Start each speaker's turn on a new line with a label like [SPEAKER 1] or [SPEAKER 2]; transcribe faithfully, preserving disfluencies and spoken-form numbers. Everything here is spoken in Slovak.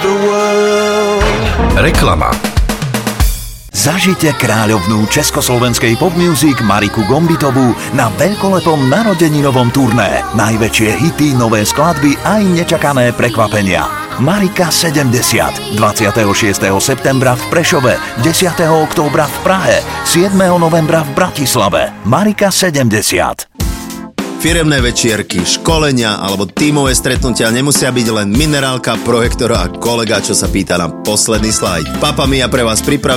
[SPEAKER 1] the world.
[SPEAKER 2] Reklama.
[SPEAKER 3] Zažite kráľovnú československej popmusic Mariku Gombitovú na veľkolepom narodeninovom turné. Najväčšie hity, nové skladby aj nečakané prekvapenia. Marika sedemdesiat. dvadsiateho šiesteho septembra v Prešove, desiateho októbra v Prahe, siedmeho novembra v Bratislave. Marika sedemdesiat.
[SPEAKER 4] Firemné večierky, školenia alebo tímové stretnutia nemusia byť len minerálka, projektor a kolega, čo sa pýta na posledný slajd. Papa Mia pre vás pripravila